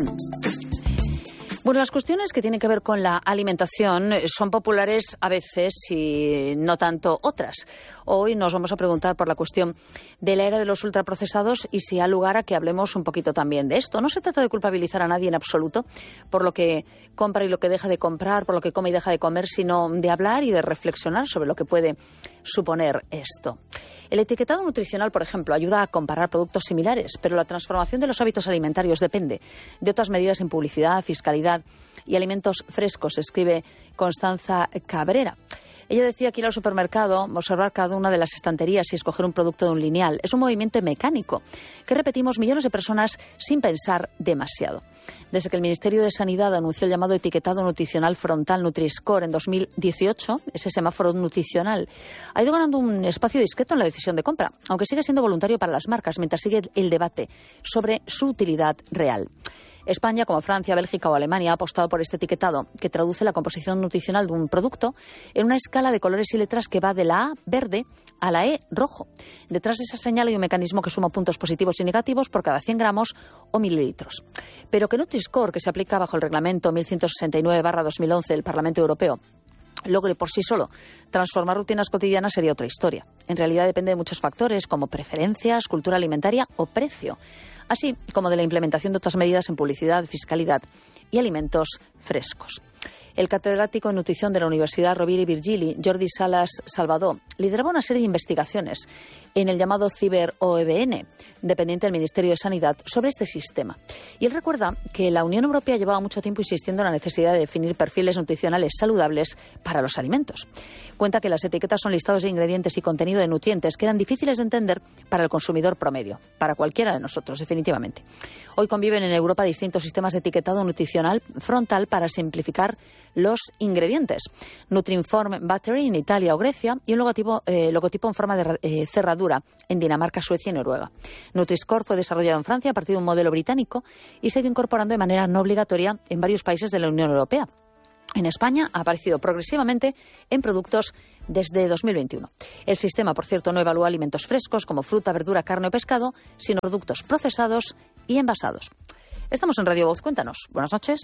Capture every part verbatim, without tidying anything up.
Bueno, las cuestiones que tienen que ver con la alimentación son populares a veces y no tanto otras. Hoy nos vamos a preguntar por la cuestión de la era de los ultraprocesados y si ha lugar a que hablemos un poquito también de esto. No se trata de culpabilizar a nadie en absoluto por lo que compra y lo que deja de comprar, por lo que come y deja de comer, sino de hablar y de reflexionar sobre lo que puede suponer esto. El etiquetado nutricional, por ejemplo, ayuda a comparar productos similares, pero la transformación de los hábitos alimentarios depende de otras medidas en publicidad, fiscalidad y alimentos frescos, escribe Constanza Cabrera. Ella decía que ir al supermercado, observar cada una de las estanterías y escoger un producto de un lineal es un movimiento mecánico que repetimos millones de personas sin pensar demasiado. Desde que el Ministerio de Sanidad anunció el llamado etiquetado nutricional frontal Nutri-Score en dos mil dieciocho, ese semáforo nutricional ha ido ganando un espacio discreto en la decisión de compra, aunque sigue siendo voluntario para las marcas mientras sigue el debate sobre su utilidad real. España, como Francia, Bélgica o Alemania, ha apostado por este etiquetado, que traduce la composición nutricional de un producto en una escala de colores y letras que va de la A, verde, a la E, rojo. Detrás de esa señal hay un mecanismo que suma puntos positivos y negativos por cada cien gramos o mililitros. Pero que Nutri-Score, que se aplica bajo el reglamento mil ciento sesenta y nueve barra dos mil once del Parlamento Europeo, logre por sí solo transformar rutinas cotidianas sería otra historia. En realidad depende de muchos factores como preferencias, cultura alimentaria o precio, así como de la implementación de otras medidas en publicidad, fiscalidad y alimentos frescos. El catedrático en nutrición de la Universidad Rovira i Virgili, Jordi Salas Salvador, lideraba una serie de investigaciones en el llamado Ciber O E B N, dependiente del Ministerio de Sanidad, sobre este sistema. Y él recuerda que la Unión Europea llevaba mucho tiempo insistiendo en la necesidad de definir perfiles nutricionales saludables para los alimentos. Cuenta que las etiquetas son listados de ingredientes y contenido de nutrientes que eran difíciles de entender para el consumidor promedio, para cualquiera de nosotros, definitivamente. Hoy conviven en Europa distintos sistemas de etiquetado nutricional frontal para simplificar los ingredientes. Nutrinform Battery en Italia o Grecia y un logotipo, eh, logotipo en forma de eh, cerradura en Dinamarca, Suecia y Noruega. Nutri-Score fue desarrollado en Francia a partir de un modelo británico y se ha ido incorporando de manera no obligatoria en varios países de la Unión Europea. En España ha aparecido progresivamente en productos desde dos mil veintiuno. El sistema, por cierto, no evalúa alimentos frescos como fruta, verdura, carne o pescado, sino productos procesados y envasados. Estamos en Radio Voz. Cuéntanos. Buenas noches.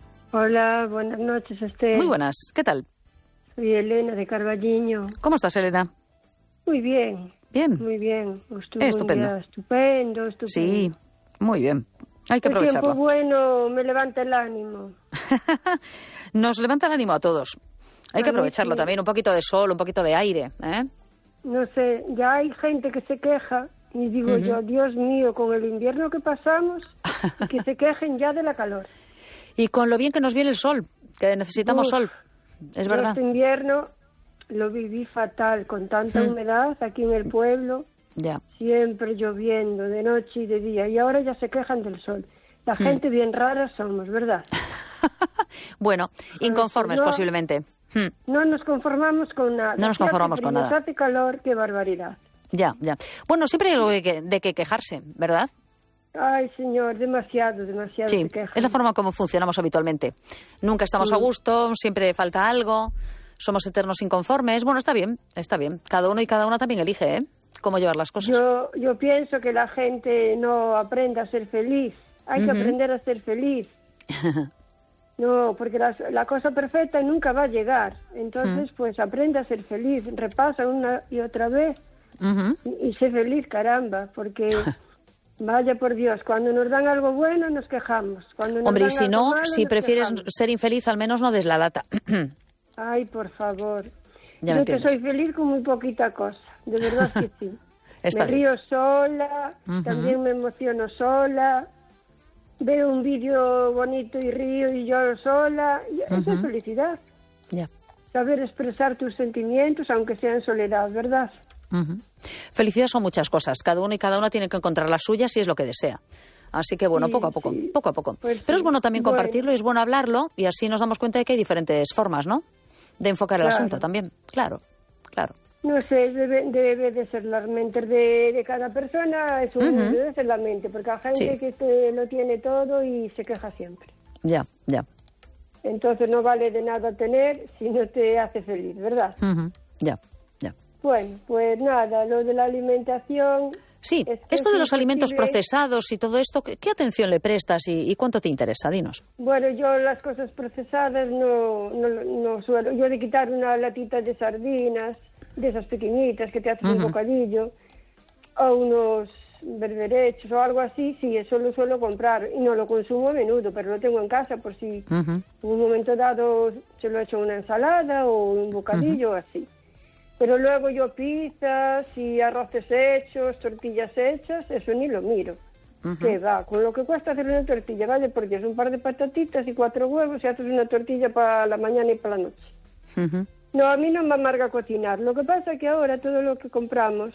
Hola, buenas noches, Esther. Muy buenas. ¿Qué tal? Soy Elena de Carballiño. ¿Cómo estás, Elena? Muy bien. Bien. Muy bien. Estuvo estupendo. Un día estupendo, estupendo. Sí, muy bien. Hay que aprovecharlo. El tiempo bueno me levanta el ánimo. Nos levanta el ánimo a todos. Hay a que aprovecharlo sí. También. Un poquito de sol, un poquito de aire, ¿eh? No sé, ya hay gente que se queja y digo uh-huh. yo, Dios mío, con el invierno que pasamos, que se quejen ya de la calor. Y con lo bien que nos viene el sol, que necesitamos Uf, sol, es verdad. Este invierno lo viví fatal, con tanta mm. humedad aquí en el pueblo, ya. Siempre lloviendo de noche y de día, y ahora ya se quejan del sol. La mm. gente bien rara somos, ¿verdad? Bueno, inconformes no, posiblemente. Mm. No nos conformamos con nada. No nos conformamos con nada. Nos hace calor, qué barbaridad. Ya, ya. Bueno, siempre hay algo de que, de que quejarse, ¿verdad? Ay, señor, demasiado, demasiado. Sí, es la forma como funcionamos habitualmente. Nunca estamos sí. a gusto, siempre falta algo, somos eternos inconformes. Bueno, está bien, está bien. Cada uno y cada una también elige, ¿eh? Cómo llevar las cosas. Yo, yo pienso que la gente no aprende a ser feliz. Hay uh-huh. que aprender a ser feliz. No, porque la, la cosa perfecta nunca va a llegar. Entonces, uh-huh. pues aprende a ser feliz. Repasa una y otra vez uh-huh. y, y sé feliz, caramba, porque... Vaya por Dios, cuando nos dan algo bueno nos quejamos. Cuando nos Hombre, dan y si algo no, malo, si prefieres quejamos. Ser infeliz, al menos no des la lata. Ay, por favor. Ya Yo que soy feliz con muy poquita cosa, de verdad que sí. Está me bien. río sola, uh-huh. también me emociono sola, veo un vídeo bonito y río y lloro sola. Uh-huh. Eso es felicidad. Ya. Saber expresar tus sentimientos, aunque sea en soledad, ¿verdad? Uh-huh. Felicidad son muchas cosas. Cada uno y cada una tiene que encontrar la suya si es lo que desea. Así que bueno, sí, poco a poco, sí. poco a poco. Pues Pero sí. es bueno también bueno. compartirlo y es bueno hablarlo y así nos damos cuenta de que hay diferentes formas, ¿no? De enfocar el claro. asunto también. Claro, claro. No sé, debe, debe de ser la mente de, de cada persona, es un, uh-huh. debe ser la mente, porque hay gente sí. que este, lo tiene todo y se queja siempre. Ya, ya. Entonces no vale de nada tener si no te hace feliz, ¿verdad? Uh-huh. Ya, ya. Bueno, pues nada, lo de la alimentación... Sí, es que esto de es los alimentos imposible. procesados y todo esto, ¿qué, qué atención le prestas y, y cuánto te interesa? Dinos. Bueno, yo las cosas procesadas no, no, no suelo. Yo de quitar una latita de sardinas, de esas pequeñitas que te haces Ujú. un bocadillo, o unos berberechos o algo así, sí, eso lo suelo comprar y no lo consumo a menudo, pero lo tengo en casa por si Ujú. en un momento dado se lo he hecho en una ensalada o un bocadillo o así. Pero luego yo pizzas y arroces hechos, tortillas hechas, eso ni lo miro. Ujú. Que va, con lo que cuesta hacer una tortilla, vale, porque es un par de patatitas y cuatro huevos y haces una tortilla para la mañana y para la noche. Ujú. No, a mí no me amarga cocinar. Lo que pasa es que ahora todo lo que compramos,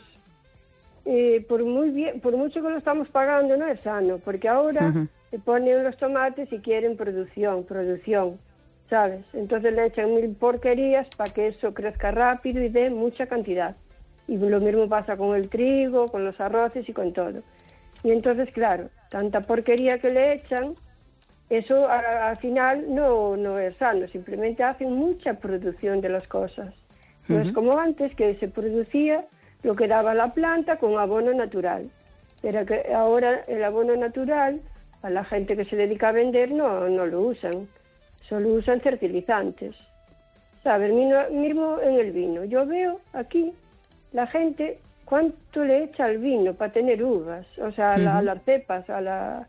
eh, por muy bien, por mucho que lo estamos pagando, no es sano, porque ahora Ujú. le ponen los tomates y quieren producción, producción, ¿sabes? Entonces le echan mil porquerías para que eso crezca rápido y dé mucha cantidad. Y lo mismo pasa con el trigo, con los arroces y con todo. Y entonces, claro, tanta porquería que le echan, eso a- al final no, no es sano, simplemente hacen mucha producción de las cosas. No es Ujú. como antes, que se producía lo que daba la planta con abono natural. Pero que ahora el abono natural, a la gente que se dedica a vender, no, no lo usan. Solo usan fertilizantes. ¿Sabes? Mino- Mismo en el vino. Yo veo aquí la gente cuánto le echa al vino para tener uvas, o sea, a, la- a Ujú. las cepas, a la...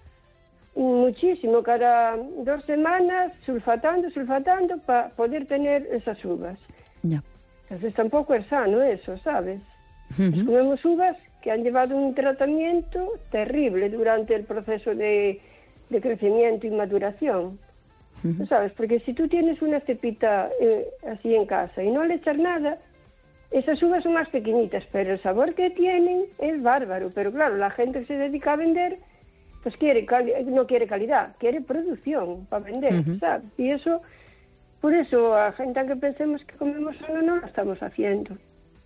Muchísimo, cada dos semanas sulfatando, sulfatando para poder tener esas uvas. Ya. Entonces tampoco es sano eso, ¿sabes? Pues Ujú. comemos uvas que han llevado un tratamiento terrible durante el proceso de, de crecimiento y maduración. Ujú. ¿Tú sabes? Porque si tú tienes una cepita eh, así en casa y no le echas nada, esas uvas son más pequeñitas, pero el sabor que tienen es bárbaro. Pero claro, la gente que se dedica a vender, pues quiere cali- no quiere calidad, quiere producción para vender, Ujú. ¿sabes? Y eso, por eso, a gente que pensemos que comemos sano no lo estamos haciendo,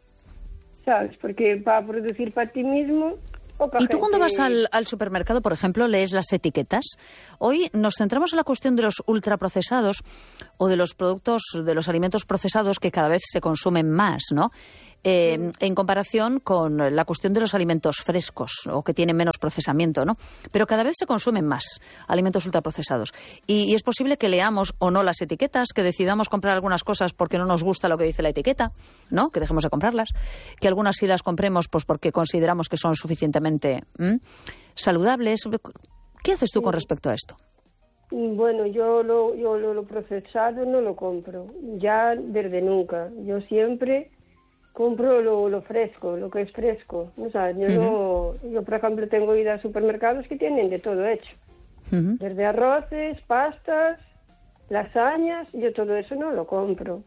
¿sabes? Porque para producir para ti mismo... poca ¿Y tú cuando gente- vas al, al supermercado, por ejemplo, lees las etiquetas? Hoy nos centramos en la cuestión de los ultraprocesados o de los productos, de los alimentos procesados que cada vez se consumen más, ¿no? Eh, en comparación con la cuestión de los alimentos frescos o que tienen menos procesamiento, ¿no? Pero cada vez se consumen más alimentos ultraprocesados. Y, y es posible que leamos o no las etiquetas, que decidamos comprar algunas cosas porque no nos gusta lo que dice la etiqueta, ¿no? Que dejemos de comprarlas. Que algunas sí las compremos pues porque consideramos que son suficientemente ¿m? saludables. ¿Qué haces tú con respecto a esto? Bueno, yo lo, yo lo, lo procesado no lo compro, ya desde nunca. Yo siempre compro lo, lo fresco, lo que es fresco. O sea, yo, no, yo, por ejemplo, tengo ido a supermercados que tienen de todo hecho. Uh-huh. Desde arroces, pastas, lasañas, yo todo eso no lo compro.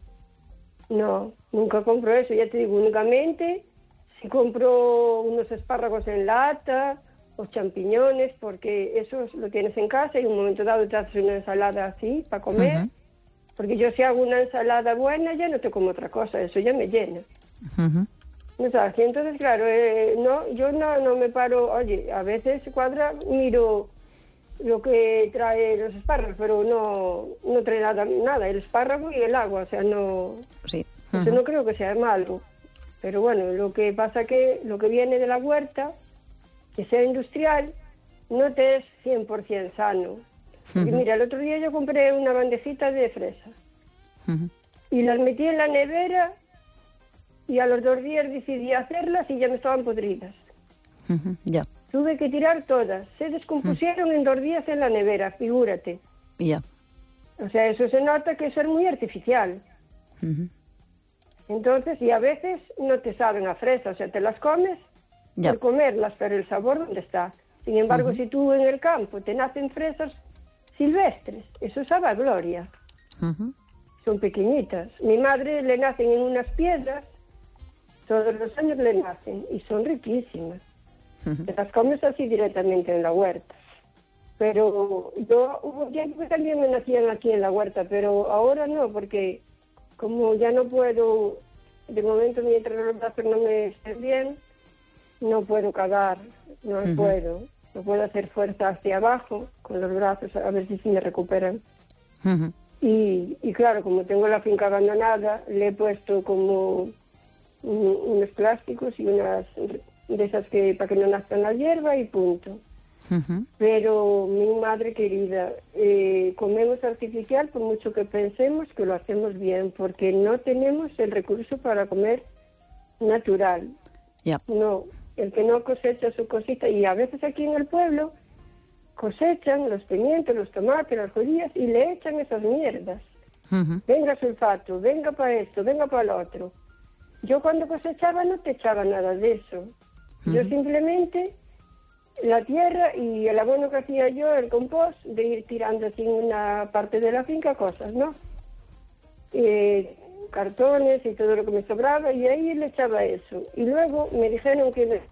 No, nunca compro eso, ya te digo, únicamente si compro unos espárragos en lata o champiñones, porque eso lo tienes en casa y en un momento dado te haces una ensalada así para comer, Uh-huh. porque yo si hago una ensalada buena ya no te como otra cosa, eso ya me llena. Uh-huh. ¿No sabes? Y entonces, claro, eh, no, yo no, no me paro, oye, a veces cuadra, miro lo que trae los espárragos, pero no, no trae nada, nada, el espárrago y el agua, o sea, no, Sí. eso no creo que sea malo. Pero bueno, lo que pasa que lo que viene de la huerta, que sea industrial, no te es cien por ciento sano. Y Ujú. mira, el otro día yo compré una bandejita de fresa Uh-huh. y las metí en la nevera y a los dos días decidí hacerlas y ya me estaban podridas. Uh-huh. Ya, Tuve que tirar todas. Se descompusieron en dos días en la nevera, figúrate. ya. O sea, eso se nota que eso es muy artificial. Uh-huh. Entonces, y a veces no te saben a fresa, o sea, te las comes Ya. por comerlas, pero el sabor ¿dónde está? Sin embargo, Ujú. si tú en el campo te nacen fresas silvestres, eso sabe a gloria. Uh-huh. Son pequeñitas. Mi madre le nacen en unas piedras, todos los años le nacen, y son riquísimas. Uh-huh. Te las comes así directamente en la huerta. Pero yo hubo tiempo que también me nacían aquí en la huerta, pero ahora no, porque como ya no puedo, de momento mientras los brazos no me estén bien, no puedo cavar, no Ujú. puedo. No puedo hacer fuerza hacia abajo con los brazos, a ver si se me recuperan. Uh-huh. Y, y claro, como tengo la finca abandonada, le he puesto como un- unos plásticos y unas de esas que para que no nazcan la hierba y punto. Uh-huh. Pero mi madre querida, eh, comemos artificial por mucho que pensemos que lo hacemos bien, porque no tenemos el recurso para comer natural. Yeah. No, el que no cosecha su cosita, y a veces aquí en el pueblo cosechan los pimientos, los tomates, las judías y le echan esas mierdas. Uh-huh. Venga sulfato, venga para esto, venga para lo otro. Yo cuando cosechaba no te echaba nada de eso. Uh-huh. Yo simplemente la tierra y el abono que hacía yo, el compost, de ir tirando así en una parte de la finca cosas, ¿no? Eh, cartones y todo lo que me sobraba, y ahí le echaba eso. Y luego me dijeron que... Me...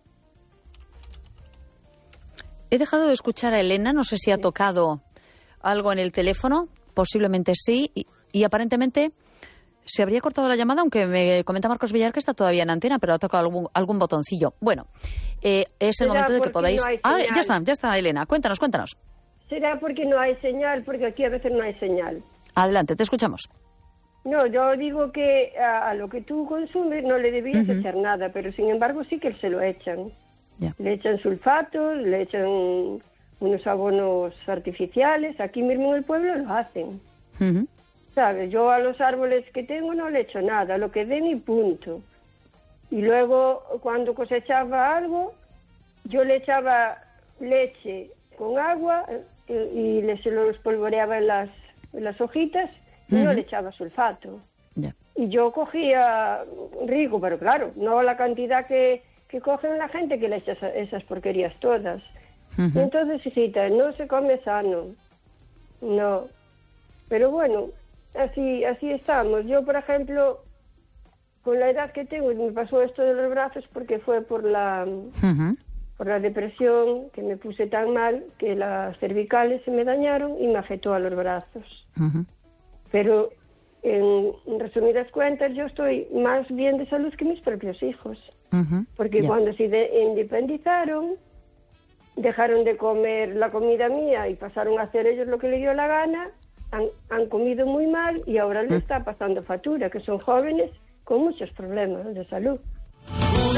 He dejado de escuchar a Elena, no sé si ha tocado algo en el teléfono, posiblemente sí, y, y aparentemente se habría cortado la llamada, aunque me comenta Marcos Villar que está todavía en antena, pero ha tocado algún, algún botoncillo. Bueno, eh, es el ¿Será momento de que podáis... no Ah, ya está, ya está, Elena. Cuéntanos, cuéntanos. ¿Será porque no hay señal? Porque aquí a veces no hay señal. Adelante, te escuchamos. No, yo digo que a, a lo que tú consumes no le debías uh-huh. echar nada, pero sin embargo sí que se lo echan. Yeah. Le echan sulfatos, le echan unos abonos artificiales. Aquí mismo en el pueblo lo hacen. Uh-huh. ¿Sabes? Yo a los árboles que tengo no le echo nada, lo que den y punto. Y luego, cuando cosechaba algo, yo le echaba leche con agua y, y le, se lo espolvoreaba en las, en las hojitas y uh-huh. no le echaba sulfato. Yeah. Y yo cogía rico, pero claro, no la cantidad que, que cogen la gente que le echa esas, esas porquerías todas. Uh-huh. Y entonces, hijita, no se come sano. No. Pero bueno... Así así estamos. Yo, por ejemplo, con la edad que tengo, me pasó esto de los brazos porque fue por la uh-huh. por la depresión, que me puse tan mal que las cervicales se me dañaron y me afectó a los brazos. Uh-huh. Pero, en, en resumidas cuentas, yo estoy más bien de salud que mis propios hijos. Uh-huh. Porque yeah. cuando se de- independizaron, dejaron de comer la comida mía y pasaron a hacer ellos lo que les dio la gana. Han, han comido muy mal y ahora les está pasando factura, que son jóvenes con muchos problemas de salud.